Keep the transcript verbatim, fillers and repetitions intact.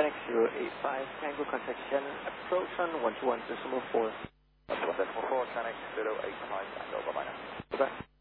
Connect zero eight five, Tango contact Shannon, approach on one two one decimal four. one two one decimal four, Connect zero eight five, Tango, bye-bye now. Bye-bye.